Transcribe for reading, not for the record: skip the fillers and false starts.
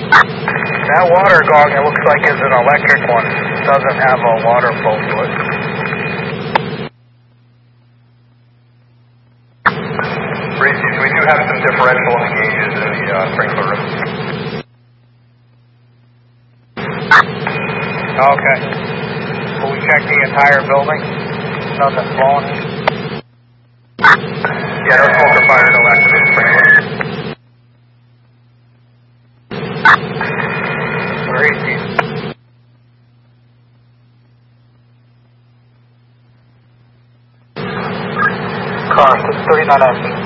That water gong, it looks like is an electric one. It doesn't have a water flow to it. Reese, we do have some differential in the gauges in the sprinkler room. Okay. Will we check the entire building? Nothing flowing? Yeah, no smoke or fire, no activated sprinkler. Where is he? Car 639 Ashton.